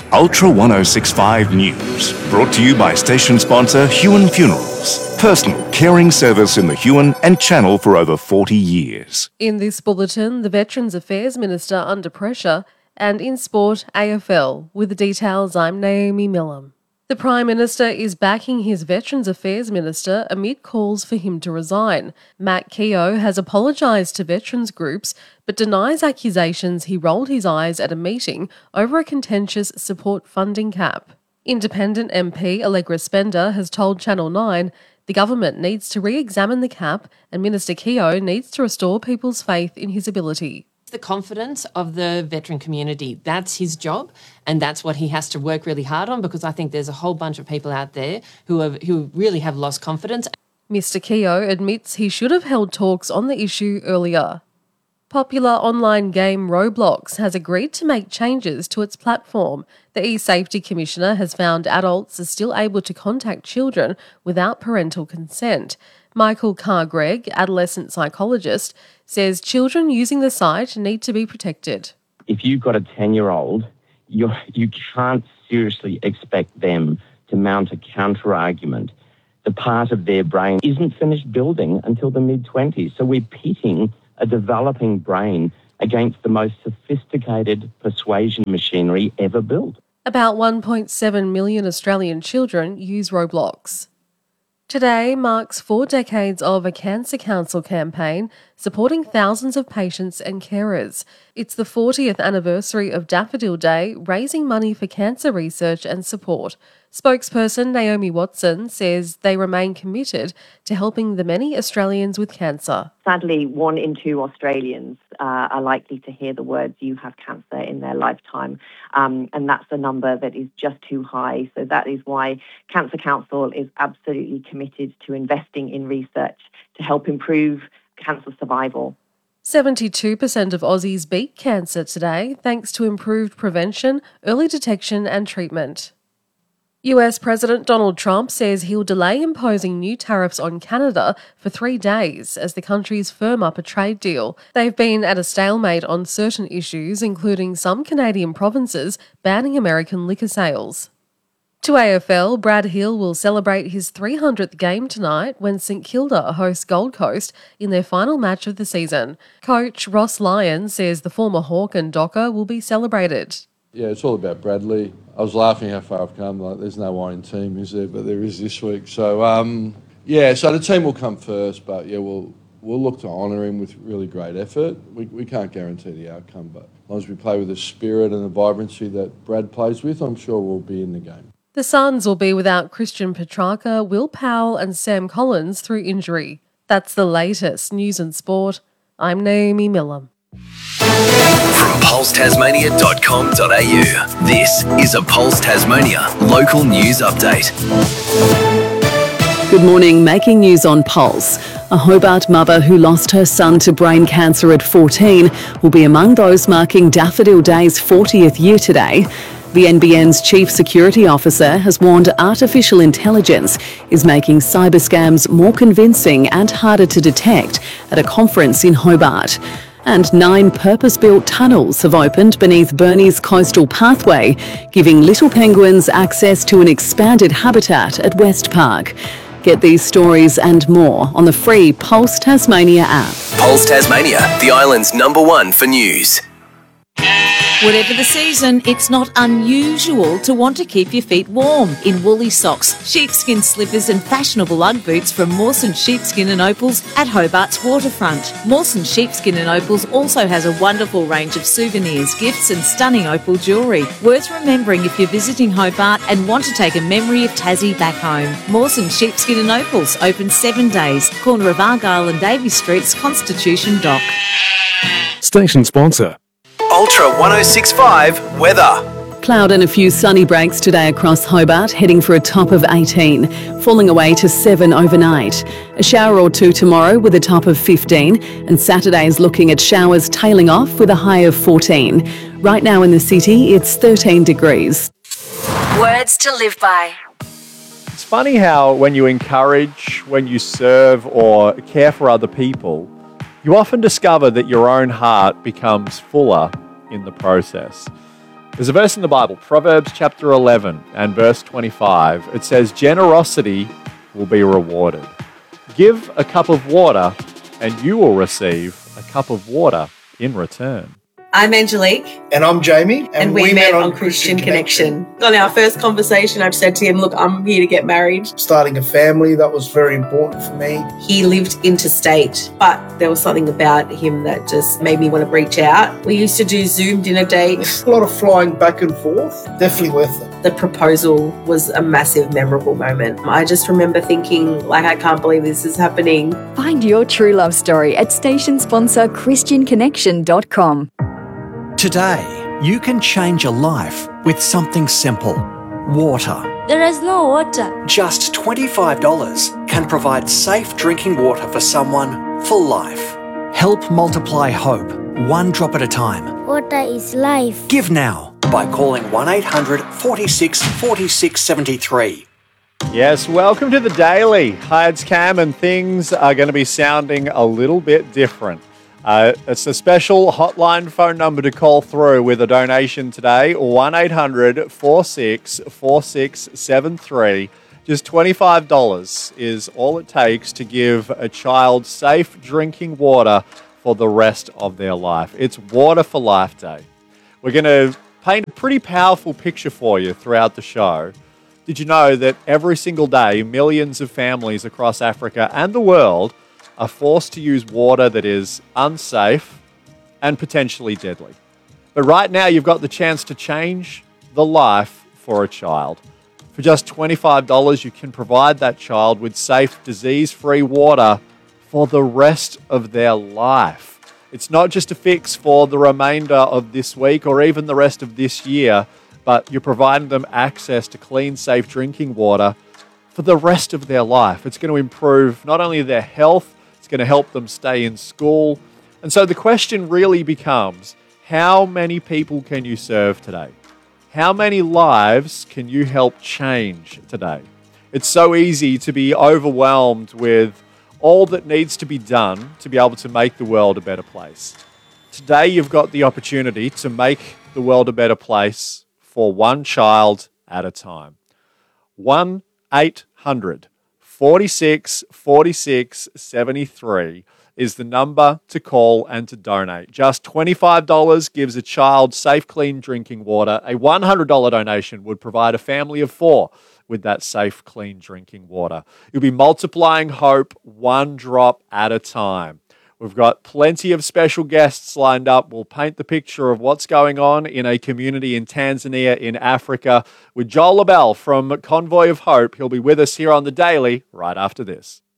Ultra 1065 News, brought to you by station sponsor Huon Funerals. Personal caring service in the Huon and Channel for over 40 years. In this bulletin, the Veterans Affairs Minister under pressure, and in sport, AFL. With the details, I'm Naomi Millam. The Prime Minister is backing his Veterans Affairs Minister amid calls for him to resign. Matt Keogh has apologised to veterans groups but denies accusations he rolled his eyes at a meeting over a contentious support funding cap. Independent MP Allegra Spender has told Channel 9 the government needs to re-examine the cap and Minister Keogh needs to restore people's faith in his ability. The confidence of the veteran community. That's his job, and that's what he has to work really hard on, because I think there's a whole bunch of people out there who really have lost confidence. Mr. Keogh admits he should have held talks on the issue earlier. Popular online game Roblox has agreed to make changes to its platform. The eSafety Commissioner has found adults are still able to contact children without parental consent. Michael Carr-Gregg, adolescent psychologist, says children using the site need to be protected. If you've got a 10-year-old, you can't seriously expect them to mount a counter-argument. The part of their brain isn't finished building until the mid-20s. So we're pitting a developing brain against the most sophisticated persuasion machinery ever built. About 1.7 million Australian children use Roblox. Today marks 4 decades of a Cancer Council campaign supporting thousands of patients and carers. It's the 40th anniversary of Daffodil Day, raising money for cancer research and support. Spokesperson Naomi Watson says they remain committed to helping the many Australians with cancer. Sadly, 1 in 2 Australians are likely to hear the words "you have cancer" in their lifetime, and that's a number that is just too high. So that is why Cancer Council is absolutely committed to investing in research to help improve cancer survival. 72% of Aussies beat cancer today thanks to improved prevention, early detection and treatment. US President Donald Trump says he'll delay imposing new tariffs on Canada for 3 days as the countries firm up a trade deal. They've been at a stalemate on certain issues, including some Canadian provinces banning American liquor sales. To AFL, Brad Hill will celebrate his 300th game tonight when St Kilda host Gold Coast in their final match of the season. Coach Ross Lyon says the former Hawk and Docker will be celebrated. Yeah, it's all about Bradley. I was laughing how far I've come. Like, there's no Warren team, is there? But there is this week. So, so the team will come first, but yeah, we'll look to honour him with really great effort. We can't guarantee the outcome, but as long as we play with the spirit and the vibrancy that Brad plays with, I'm sure we'll be in the game. The Suns will be without Christian Petrarca, Will Powell and Sam Collins through injury. That's the latest news and sport. I'm Naomi Millam. From pulsetasmania.com.au, this is a Pulse Tasmania local news update. Good morning, making news on Pulse. A Hobart mother who lost her son to brain cancer at 14 will be among those marking Daffodil Day's 40th year today. The NBN's Chief Security Officer has warned artificial intelligence is making cyber scams more convincing and harder to detect at a conference in Hobart. And 9 purpose-built tunnels have opened beneath Burnie's coastal pathway, giving little penguins access to an expanded habitat at West Park. Get these stories and more on the free Pulse Tasmania app. Pulse Tasmania, the island's #1 for news. Whatever the season, it's not unusual to want to keep your feet warm in woolly socks, sheepskin slippers and fashionable Ugg boots from Mawson Sheepskin and Opals at Hobart's waterfront. Mawson Sheepskin and Opals also has a wonderful range of souvenirs, gifts and stunning opal jewellery. Worth remembering if you're visiting Hobart and want to take a memory of Tassie back home. Mawson Sheepskin and Opals, open 7 days, corner of Argyle and Davies Streets, Constitution Dock. Station sponsor Ultra 1065 weather. Cloud and a few sunny breaks today across Hobart, heading for a top of 18, falling away to 7 overnight. A shower or 2 tomorrow with a top of 15, and Saturday is looking at showers tailing off with a high of 14. Right now in the city, it's 13 degrees. Words to live by. It's funny how when you encourage, when you serve or care for other people, you often discover that your own heart becomes fuller in the process. There's a verse in the Bible, Proverbs chapter 11 and verse 25. It says, generosity will be rewarded. Give a cup of water and you will receive a cup of water in return. I'm Angelique. And I'm Jamie. And we met on Christian Connection. On our first conversation, I've said to him, look, I'm here to get married. Starting a family, that was very important for me. He lived interstate, but there was something about him that just made me want to reach out. We used to do Zoom dinner dates. A lot of flying back and forth. Definitely worth it. The proposal was a massive, memorable moment. I just remember thinking, I can't believe this is happening. Find your true love story at station sponsor ChristianConnection.com. Today, you can change a life with something simple. Water. There is no water. Just $25 can provide safe drinking water for someone for life. Help multiply hope, one drop at a time. Water is life. Give now by calling 1-800-46-4673. Yes, welcome to the Daily. Hi, it's Cam, and things are going to be sounding a little bit different. It's a special hotline phone number to call through with a donation today, 1-800-46-4673. Just $25 is all it takes to give a child safe drinking water for the rest of their life. It's Water for Life Day. We're going to paint a pretty powerful picture for you throughout the show. Did you know that every single day, millions of families across Africa and the world are forced to use water that is unsafe and potentially deadly? But right now, you've got the chance to change the life for a child. For just $25, you can provide that child with safe, disease-free water for the rest of their life. It's not just a fix for the remainder of this week or even the rest of this year, but you're providing them access to clean, safe drinking water for the rest of their life. It's going to improve not only their health, it's going to help them stay in school. And so the question really becomes, how many people can you serve today? How many lives can you help change today? It's so easy to be overwhelmed with all that needs to be done to be able to make the world a better place. Today, you've got the opportunity to make the world a better place for one child at a time. 1-800-46-46-73 is the number to call and to donate. Just $25 gives a child safe, clean drinking water. A $100 donation would provide a family of 4 with that safe, clean drinking water. You'll be multiplying hope one drop at a time. We've got plenty of special guests lined up. We'll paint the picture of what's going on in a community in Tanzania, in Africa, with Joel Labelle from Convoy of Hope. He'll be with us here on The Daily right after this.